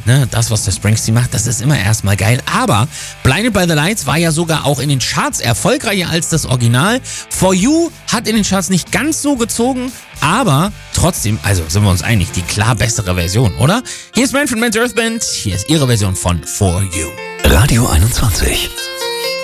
ne, das, was der Springsteen macht, das ist immer erstmal geil. Aber Blinded by the Lights war ja sogar auch in den Charts erfolgreicher als das Original. For You hat in den Charts nicht ganz so gezogen, aber trotzdem, also sind wir uns einig, die klar bessere Version, oder? Hier ist Manfred Mann's Earth Band, hier ist ihre Version von For You. Radio 21.